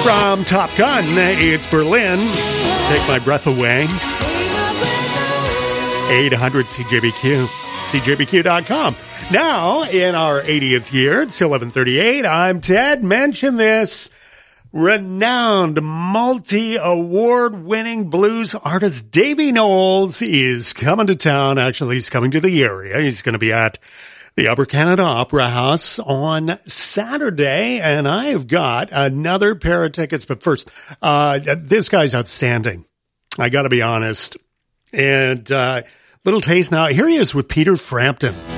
From Top Gun, it's Berlin. Take My Breath Away. 800 CJBQ. CJBQ.com. Now, in our 80th year, it's 1138. I'm Ted. Mention this. Renowned multi-award-winning blues artist Davy Knowles is coming to town. Actually, he's coming to the area. He's going to be at the Upper Canada Opera House on Saturday, and I've got another pair of tickets. But first, this guy's outstanding. I got to be honest. And little taste now. Here he is with Peter Frampton.